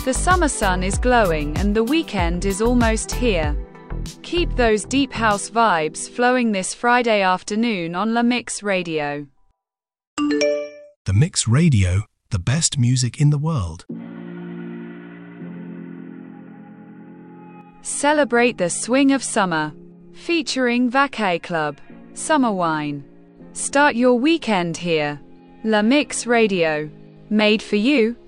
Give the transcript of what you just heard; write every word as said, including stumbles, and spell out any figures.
The summer sun is glowing and the weekend is almost here. Keep those deep house vibes flowing this Friday afternoon on La Mix Radio. The Mix Radio, the best music in the world. Celebrate the swing of summer. Featuring Vacay Club. Summer Wine. Start your weekend here. La Mix Radio. Made for you.